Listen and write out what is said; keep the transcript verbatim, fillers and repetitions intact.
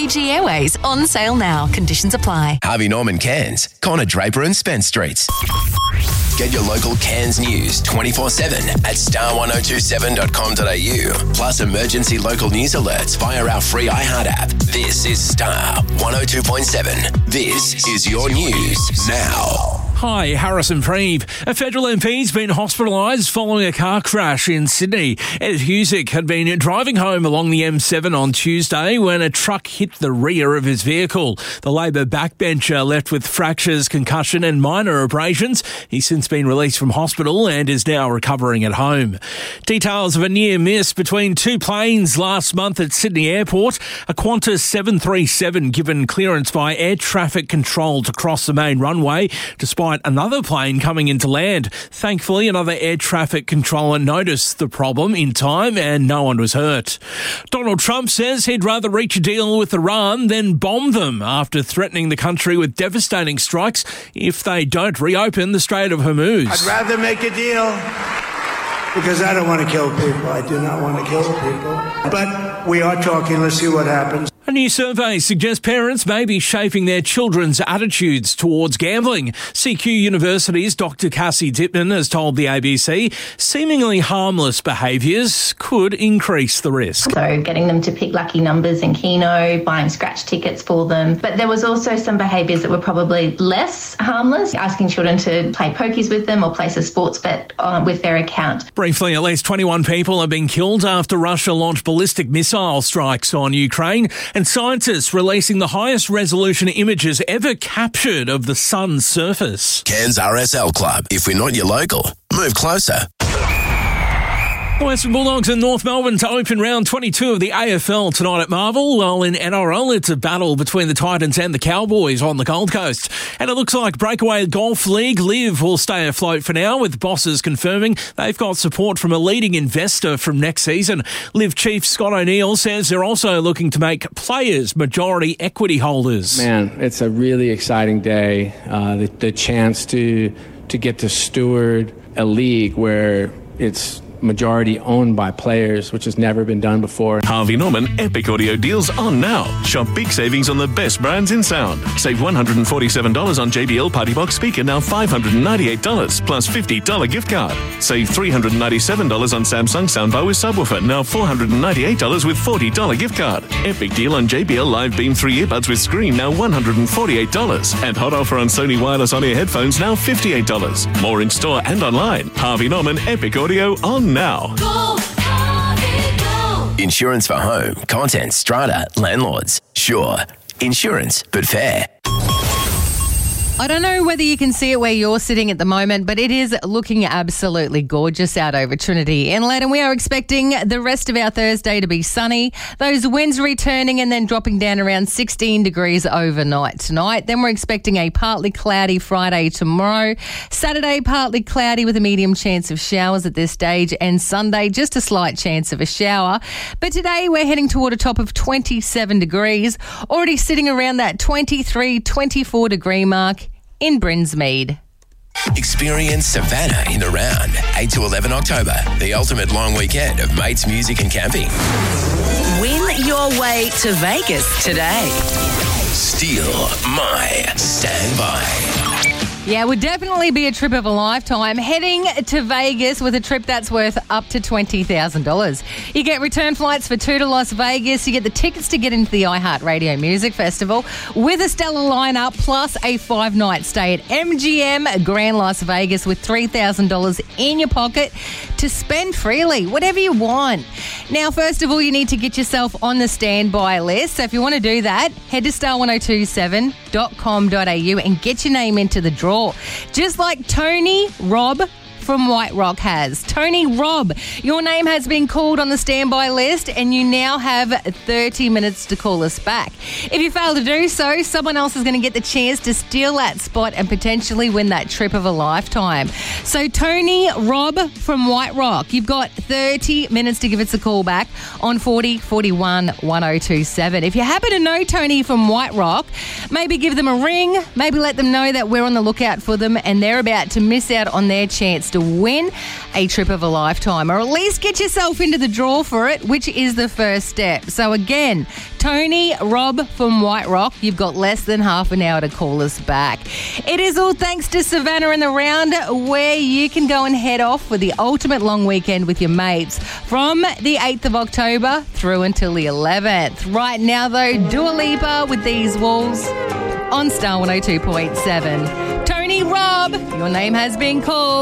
Fiji Airways on sale now. Conditions apply. Harvey Norman Cairns, Connor Draper and Spence Streets. Get your local Cairns news twenty-four seven at star ten twenty-seven dot com dot a u. Plus emergency local news alerts via our free iHeart app. This is Star one oh two point seven. This is your news now. Hi, Harrison Preeve. A federal M P's been hospitalised following a car crash in Sydney. Ed Husick had been driving home along the M seven on Tuesday when a truck hit the rear of his vehicle. The Labor backbencher left with fractures, concussion and minor abrasions. He's since been released from hospital and is now recovering at home. Details of a near miss between two planes last month at Sydney Airport. A Qantas seven thirty-seven given clearance by air traffic control to cross the main runway despite another plane coming into land. Thankfully, another air traffic controller noticed the problem in time and no one was hurt. Donald Trump says he'd rather reach a deal with Iran than bomb them after threatening the country with devastating strikes if they don't reopen the Strait of Hormuz. I'd rather make a deal because I don't want to kill people. I do not want to kill people. But we are talking. Let's see what happens. A new survey suggests parents may be shaping their children's attitudes towards gambling. C Q University's Doctor Cassie Dipman has told the A B C seemingly harmless behaviours could increase the risk. So getting them to pick lucky numbers in Keno, buying scratch tickets for them. But there was also some behaviours that were probably less harmless, asking children to play pokies with them or place a sports bet uh, with their account. Briefly, at least twenty-one people have been killed after Russia launched ballistic missile strikes on Ukraine. And scientists releasing the highest resolution images ever captured of the sun's surface. Cairns R S L Club. If we're not your local, move closer. The Western Bulldogs in North Melbourne to open round twenty-two of the A F L tonight at Marvel, while in N R L it's a battle between the Titans and the Cowboys on the Gold Coast. And it looks like Breakaway Golf League Live will stay afloat for now, with bosses confirming they've got support from a leading investor from next season. Live chief Scott O'Neill says they're also looking to make players majority equity holders. Man, it's a really exciting day. Uh, the, the chance to to get to steward a league where it's majority owned by players, which has never been done before. Harvey Norman Epic Audio deals on now. Shop big savings on the best brands in sound. Save one hundred forty-seven dollars on J B L Party Box speaker, now five hundred ninety-eight dollars plus fifty dollars gift card. Save three hundred ninety-seven dollars on Samsung soundbar with subwoofer, now four hundred ninety-eight dollars with forty dollars gift card. Epic deal on J B L Live Beam three earbuds with screen, now one hundred forty-eight dollars. And hot offer on Sony wireless on-ear headphones, now fifty-eight dollars. More in store and online. Harvey Norman Epic Audio on now. Go, Harvey, go. Insurance for home, content, strata, landlords. Sure. Insurance, but fair. I don't know whether you can see it where you're sitting at the moment, but it is looking absolutely gorgeous out over Trinity Inlet, and we are expecting the rest of our Thursday to be sunny. Those winds returning and then dropping down around sixteen degrees overnight tonight. Then we're expecting a partly cloudy Friday tomorrow. Saturday, partly cloudy with a medium chance of showers at this stage, and Sunday, just a slight chance of a shower. But today we're heading toward a top of twenty-seven degrees, already sitting around that twenty-three, twenty-four degree mark in Brinsmead. Experience Savannah in the round, eight to eleven October, the ultimate long weekend of mates, music and camping. Win your way to Vegas today. Steal my standby. Yeah, it would definitely be a trip of a lifetime. Heading to Vegas with a trip that's worth up to twenty thousand dollars. You get return flights for two to Las Vegas. You get the tickets to get into the iHeartRadio Music Festival with a stellar lineup, plus a five-night stay at M G M Grand Las Vegas with three thousand dollars in your pocket to spend freely, whatever you want. Now, first of all, you need to get yourself on the standby list. So if you want to do that, head to star ten twenty-seven dot com dot a u and get your name into the draw. Just like Tony Robb from White Rock has. Tony Robb, your name has been called on the standby list and you now have thirty minutes to call us back. If you fail to do so, someone else is going to get the chance to steal that spot and potentially win that trip of a lifetime. So Tony Robb from White Rock, you've got thirty minutes to give us a call back on forty forty-one one oh two seven. If you happen to know Tony from White Rock, maybe give them a ring, maybe let them know that we're on the lookout for them and they're about to miss out on their chance to win a trip of a lifetime, or at least get yourself into the draw for it, which is the first step. So again, Tony, Rob from White Rock, you've got less than half an hour to call us back. It is all thanks to Savannah and the Round, where you can go and head off for the ultimate long weekend with your mates from the eighth of October through until the eleventh. Right now, though, Dua Lipa with These Walls on Star one oh two point seven. Tony, Rob, your name has been called.